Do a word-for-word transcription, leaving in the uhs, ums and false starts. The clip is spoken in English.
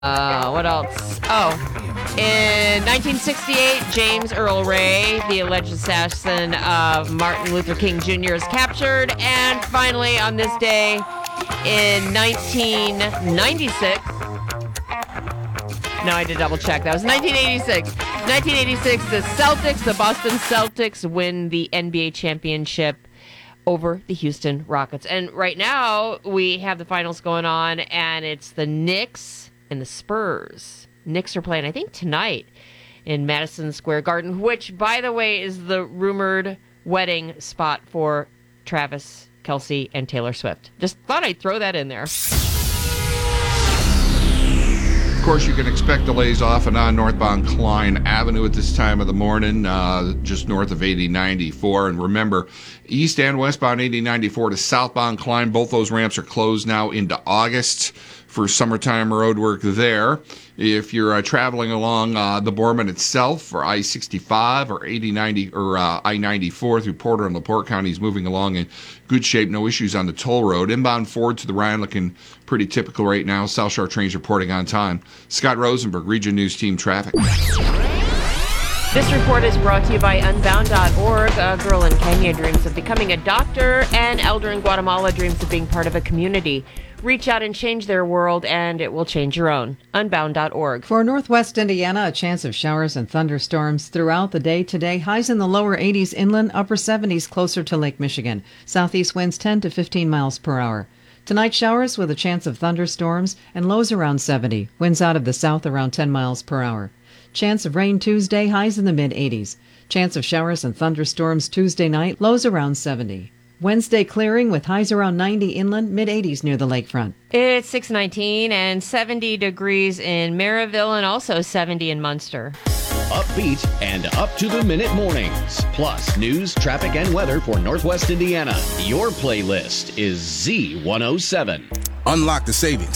Uh, what else? Oh, in nineteen sixty-eight, James Earl Ray, the alleged assassin of Martin Luther King Junior, is captured. And finally, on this day, in nineteen ninety-six, no, I did double check. That was nineteen eighty-six. nineteen eighty-six, the Celtics, the Boston Celtics, win the N B A championship over the Houston Rockets. And right now, we have the finals going on, and it's the Knicks and the Spurs. Knicks are playing, I think, tonight in Madison Square Garden, which, by the way, is the rumored wedding spot for Travis Kelce and Taylor Swift. Just thought I'd throw that in there. Of course, you can expect delays off and on northbound Klein Avenue at this time of the morning, uh, just north of eighty ninety-four. And remember, east and westbound eighty ninety-four to southbound Klein, both those ramps are closed now into August for summertime road work there. If you're uh, traveling along uh, the Borman itself, or I sixty-five, or eighty ninety, or uh, I ninety-four through Porter and LaPorte counties, moving along in good shape, no issues on the toll road. Inbound Ford to the Ryan looking pretty typical right now. South Shore trains reporting on time. Scott Rosenberg, Region News Team Traffic. This report is brought to you by Unbound dot org. A girl in Kenya dreams of becoming a doctor. An elder in Guatemala dreams of being part of a community. Reach out and change their world, and it will change your own. Unbound dot org. For northwest Indiana, a chance of showers and thunderstorms throughout the day today. Highs in the lower eighties inland, upper seventies closer to Lake Michigan. Southeast winds ten to fifteen miles per hour. Tonight, showers with a chance of thunderstorms and lows around seventy. Winds out of the south around ten miles per hour. Chance of rain Tuesday, highs in the mid-eighties. Chance of showers and thunderstorms Tuesday night, lows around seventy. Wednesday clearing with highs around ninety inland, mid-eighties near the lakefront. It's six nineteen and seventy degrees in Maryville and also seventy in Munster. Upbeat and up-to-the-minute mornings. Plus news, traffic, and weather for Northwest Indiana. Your playlist is Z one oh seven. Unlock the savings